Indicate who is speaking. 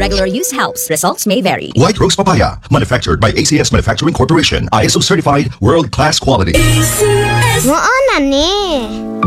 Speaker 1: regular use helps. Results may vary.
Speaker 2: White Rose Papaya, manufactured by ACS Manufacturing Corporation. ISO certified, world-class quality.
Speaker 3: Mo na ni.